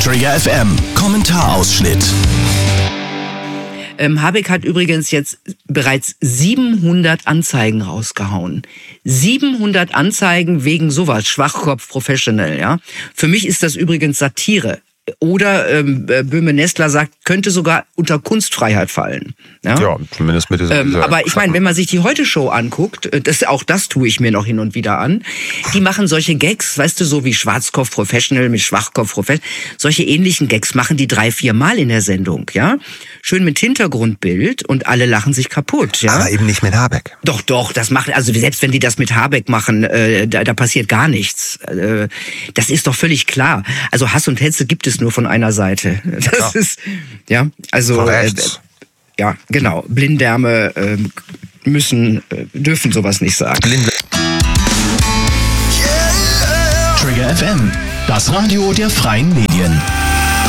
Trigger FM, Kommentarausschnitt. Habeck hat übrigens jetzt bereits 700 Anzeigen rausgehauen. 700 Anzeigen wegen sowas, Schwachkopf Professional, ja. Für mich ist das übrigens Satire. Oder Böhme-Nestler sagt, könnte sogar unter Kunstfreiheit fallen. Ja, zumindest mit dieser aber ich meine, wenn man sich die Heute-Show anguckt, auch das tue ich mir noch hin und wieder an, die machen solche Gags, weißt du, so wie Schwarzkopf Professional mit Schwachkopf Professional, solche ähnlichen Gags machen die 3-4 Mal in der Sendung, ja. Schön mit Hintergrundbild und alle lachen sich kaputt, ja. Aber eben nicht mit Habeck. Doch, das macht, also selbst wenn die das mit Habeck machen, da passiert gar nichts. Das ist doch völlig klar. Also Hass und Hetze gibt es nur von einer Seite. Das ist, ja, also, ja, genau. Blinddärme dürfen sowas nicht sagen. Trigger FM, das Radio der freien Medien.